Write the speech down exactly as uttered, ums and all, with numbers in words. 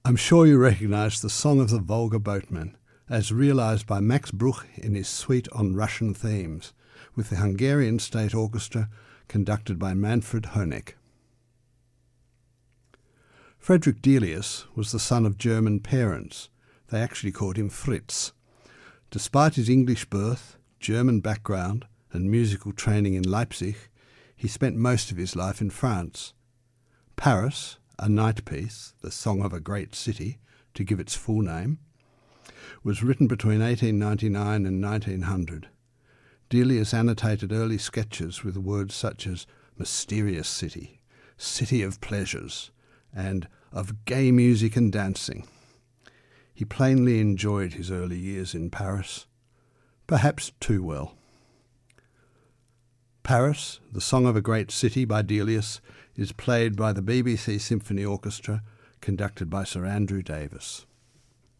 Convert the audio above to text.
I'm sure you recognise the Song of the Volga Boatman, as realised by Max Bruch in his suite on Russian themes, with the Hungarian State Orchestra conducted by Manfred Honeck. Frederick Delius was the son of German parents. They actually called him Fritz. Despite his English birth, German background and musical training in Leipzig, he spent most of his life in France. Paris, a night piece, the Song of a Great City, to give its full name, was written between eighteen ninety-nine and nineteen hundred. Delius annotated early sketches with words such as mysterious city, city of pleasures, and of gay music and dancing. He plainly enjoyed his early years in Paris, perhaps too well. Paris, the Song of a Great City by Delius, is played by the B B C Symphony Orchestra, conducted by Sir Andrew Davis.